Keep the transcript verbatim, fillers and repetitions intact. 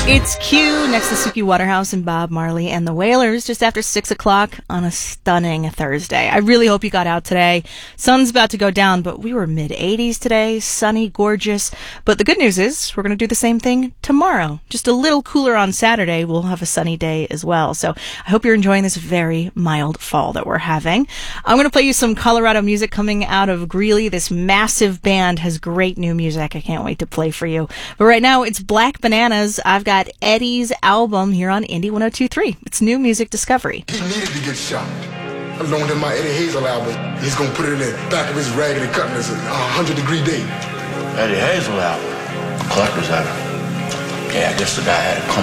It's Q next to Suki Waterhouse and Bob Marley and the Wailers just after six o'clock on a stunning Thursday. I really hope you got out today. Sun's about to go down, but we were mid eighties today, sunny, gorgeous. But the good news is we're going to do the same thing tomorrow. Just a little cooler on Saturday. We'll have a sunny day as well. So I hope you're enjoying this very mild fall that we're having. I'm going to play you some Colorado music coming out of Greeley. This massive band has great new music. I can't wait to play for you. But right now it's Black Bananas. I've got Eddie's album here on Indie one oh two point three. It's New Music Discovery. He needed to get shot. I loaned him my Eddie Hazel album. He's gonna put it in the back of his raggedy cutlass a hundred degree day. Eddie Hazel album. Collector's item. Yeah, I guess the guy had a